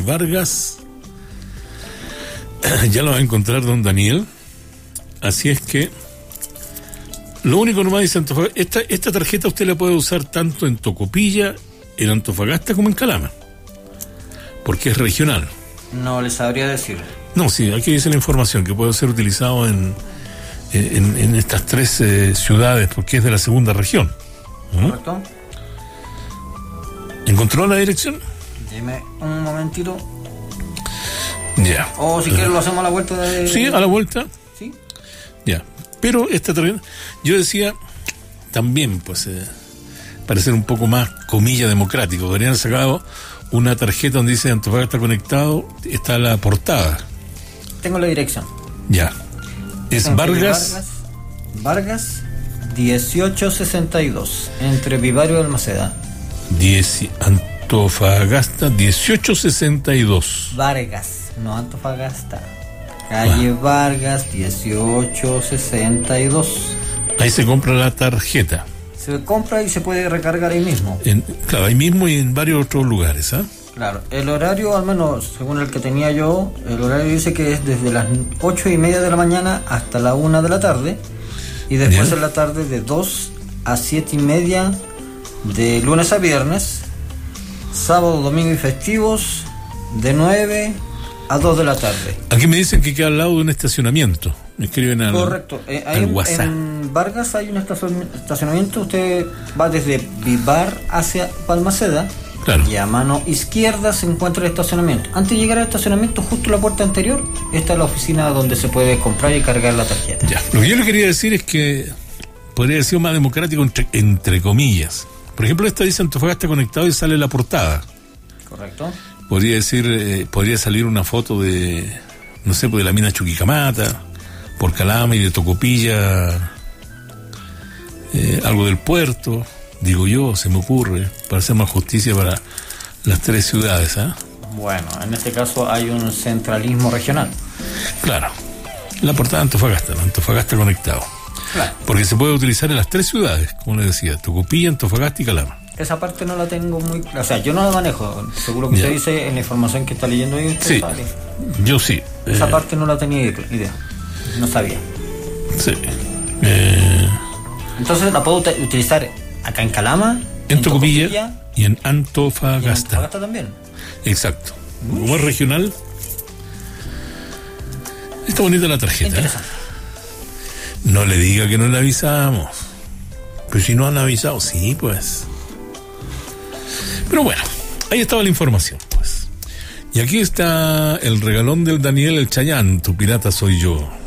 Vargas. Ya lo va a encontrar don Daniel. Así es que lo único nomás dice Antofagasta, esta tarjeta usted la puede usar tanto en Tocopilla, en Antofagasta como en Calama, porque es regional. No les sabría decir. No, sí, aquí dice la información que puede ser utilizado en estas tres ciudades, porque es de la segunda región. ¿Correcto? ¿Encontró la dirección? Dime un momentito. Ya. O si quieres lo hacemos a la vuelta de... Sí, a la vuelta. Sí. Ya. Pero esta tarjeta, yo decía, también, pues, para ser un poco más, comilla, democrático, podrían haber sacado una tarjeta donde dice Antofagasta conectado, está la portada. Tengo la dirección. Ya. Es Vargas 1862, entre Vivario y Almaceda. Antofagasta 1862. Vargas, no Antofagasta. Calle Vargas 1862. Ahí se compra la tarjeta. Se compra y se puede recargar ahí mismo. Claro, ahí mismo y en varios otros lugares, ¿ah? Claro, el horario, al menos según el que tenía yo, el horario dice que es desde las 8:30 de la mañana hasta la 1 de la tarde, y después en la tarde de 2 a 7:30 de lunes a viernes, sábado, domingo y festivos de 9 a 2 de la tarde. Aquí me dicen que queda al lado de un estacionamiento. Me escriben al, correcto. al WhatsApp. En Vargas hay un estacionamiento. Usted va desde Vivar hacia Balmaceda. Claro. Y a mano izquierda se encuentra el estacionamiento. Antes de llegar al estacionamiento, justo la puerta anterior, está la oficina donde se puede comprar y cargar la tarjeta. Ya. Lo que yo le quería decir es que podría haber sido más democrático entre comillas. Por ejemplo, esta dice Antofagasta conectado y sale la portada. Correcto. Podría decir, podría salir una foto de, no sé, pues de la mina Chuquicamata, por Calama y de Tocopilla, algo del puerto, digo yo, se me ocurre, para hacer más justicia para las tres ciudades, ¿ah? Bueno, en este caso hay un centralismo regional. Claro, la portada de Antofagasta conectado. Claro. Porque se puede utilizar en las tres ciudades, como le decía, Tocopilla, Antofagasta y Calama. Esa parte no la tengo muy... O sea, yo no la manejo. Seguro que usted dice en la información que está leyendo ahí. Sí, sabe. Yo sí. Esa parte no la tenía idea. No sabía. Sí. Entonces la puedo utilizar acá en Calama, en Tocopilla y en Antofagasta. Y en Antofagasta también. Exacto. Como es regional. Está bonita la tarjeta. Interesante. No le diga que no le avisamos. Pero si no han avisado, sí, pues. Pero bueno, ahí estaba la información, pues. Y aquí está el regalón del Daniel el Chayán, tu pirata soy yo.